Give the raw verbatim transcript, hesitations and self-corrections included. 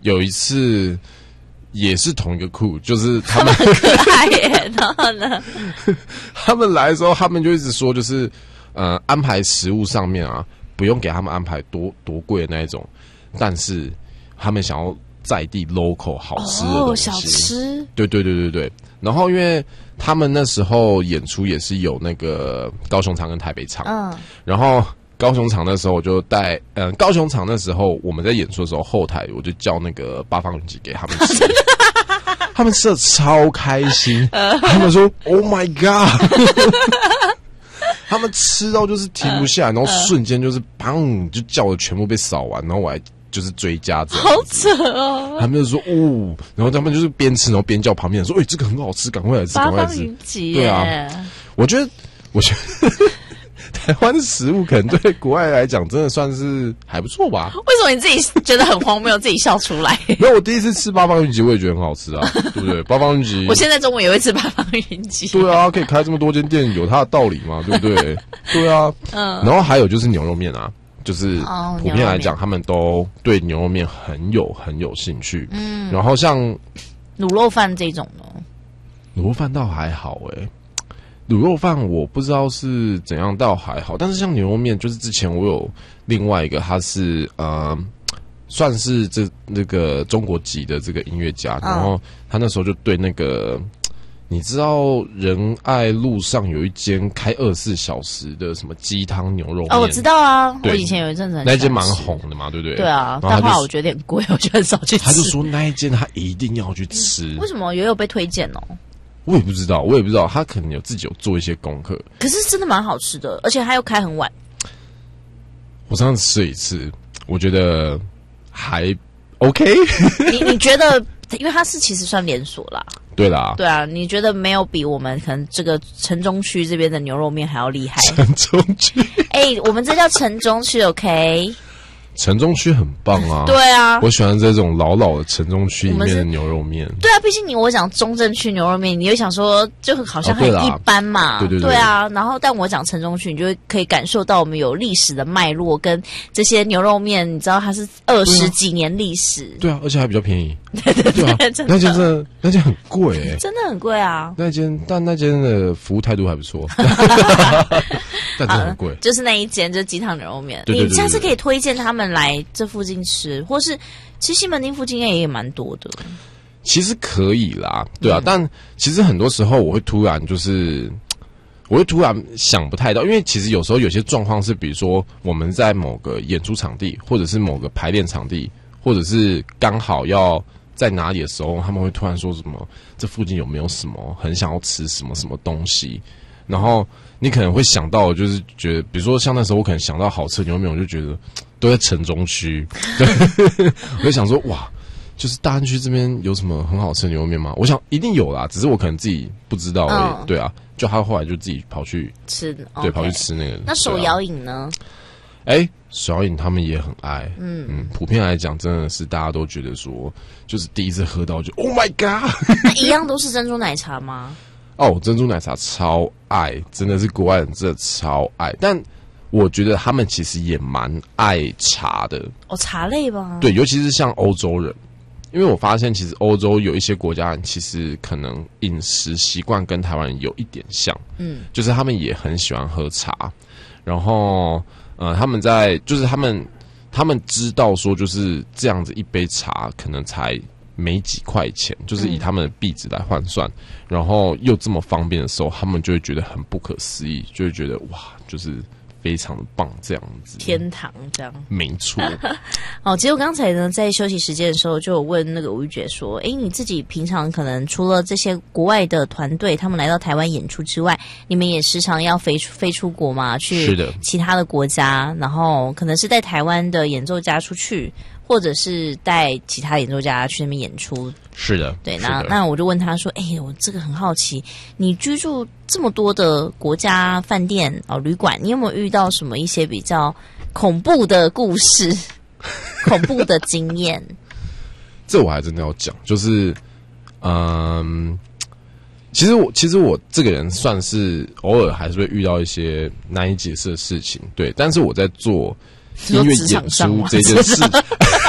有一次也是同一个crew，就是他们很可爱耶。然后呢， 他们来的时候，他们就一直说，就是呃，安排食物上面啊，不用给他们安排多多贵的那一种，但是他们想要在地 local 好吃的东西， 哦，小吃， 对对对对对。然后因为他们那时候演出也是有那个高雄场跟台北场， 嗯， 然后高雄场那时候我就带，嗯、呃，高雄场那时候我们在演出的时候，后台我就叫那个八方云集给他们吃，他们吃的超开心，他们说 Oh my God。他们吃到就是停不下来，然后瞬间就是砰，就叫的全部被扫完，然后我还就是追加这样， 好扯哦！ 他们就说哦，然后他们就是边吃然后边叫旁边人说：“哎、欸，这个很好吃，赶快来吃，赶快来吃。”对啊，我觉得，我觉得台湾的食物可能对国外来讲真的算是还不错吧？ 为什么你自己觉得很荒谬，自己笑出来？ 没有，我第一次吃八方云集，我也觉得很好吃啊，对不对？八方云集， 我现在中午也会吃八方云集。 对啊，可以开这么多间店，有它的道理嘛，对不对？对啊，嗯。然后还有就是牛肉面啊。就是普遍来讲，他们都对牛肉面很有很有兴趣。嗯，然后像卤肉饭这种呢， 卤肉饭倒还好诶、欸，卤肉饭我不知道是怎样，倒还好。但是像牛肉面，就是之前我有另外一个，他是呃，算是这那个中国籍的这个音乐家，然后他那时候就对那个。你知道仁爱路上有一间开二十四小时的什么鸡汤牛肉面？ 哦，我知道啊，我以前有一阵子很那间蛮红的嘛，对不对？ 对啊，但后来我觉得有点贵，我就很少去吃。 他就说那一间他一定要去吃， 为什么也有被推荐哦？ 我也不知道，我也不知道，他可能有自己有做一些功课。 可是真的蛮好吃的，而且他又开很晚。 我上次吃了一次，我觉得还 OK 你。你你觉得？因为它是其实算连锁啦。 对啦， 对啊，你觉得没有比我们可能这个城中区这边的牛肉面还要厉害？ 城中区， 哎、欸，我们这叫城中区 ，OK？ 城中区很棒啊， 对啊， 我喜欢这种老老的城中区里面的牛肉面。 对啊，毕竟你我讲中正区牛肉面，你会想说就好像很一般嘛， 哦、对, 对, 对, 对啊。然后，但我讲城中区，你就会可以感受到我们有历史的脉络，跟这些牛肉面，你知道它是二十几年历史。 对啊，而且还比较便宜。 对对 对, 对啊， 那间真的那间很贵哎、欸， 真的很贵啊。 那间但那间的服务态度还不错，但真的很贵、啊。 就是那一间，就是鸡汤牛肉面。 对对对对对， 你下次可以推荐他们来这附近吃，或是其实西门町附近也也蛮多的。 其实可以啦，对啊，嗯、但其实很多时候我会突然就是，我会突然想不太到，因为其实有时候有些状况是，比如说我们在某个演出场地，或者是某个排练场地，或者是刚好要在哪里的时候，他们会突然说什么，这附近有没有什么很想要吃什么什么东西，然后你可能会想到，就是觉得，比如说像那时候我可能想到好吃的牛肉面，我就觉得都在城中区，对，我就想说哇。就是大安区这边有什么很好吃的牛肉面吗？我想一定有啦，只是我可能自己不知道而已。嗯、对啊，就他后来就自己跑去吃， 对， okay. 跑去吃那个。 那手摇饮呢？ 哎、欸，手摇饮他们也很爱。嗯嗯，普遍来讲，真的是大家都觉得说，就是第一次喝到就 Oh my God！ 那一样都是珍珠奶茶吗？ 哦，珍珠奶茶超爱，真的是国外人真的超爱，但。我觉得他们其实也蛮爱茶的哦，茶类吧。 对，尤其是像欧洲人，因为我发现其实欧洲有一些国家人其实可能饮食习惯跟台湾人有一点像，嗯，就是他们也很喜欢喝茶，然后呃，他们在就是他们他们知道说就是这样子一杯茶可能才没几块钱，就是以他们的币值来换算，嗯、然后又这么方便的时候，他们就会觉得很不可思议，就会觉得哇，就是。非常的棒，这样子天堂这样没错。 好，其实我刚才呢在休息时间的时候，就有问那个吴玉珏说：“哎，你自己平常可能除了这些国外的团队他们来到台湾演出之外，你们也时常要飞出飞出国嘛？去其他的国家，然后可能是带台湾的演奏家出去，或者是带其他演奏家去那边演出。” 是的， 对，那那我就问他说：“哎、欸，我这个很好奇，你居住这么多的国家饭店哦旅馆，你有没有遇到什么一些比较恐怖的故事、恐怖的经验？” 这我还真的要讲，就是嗯，其实我其实我这个人算是偶尔还是会遇到一些难以解释的事情，对，但是我在做音乐演出这件事。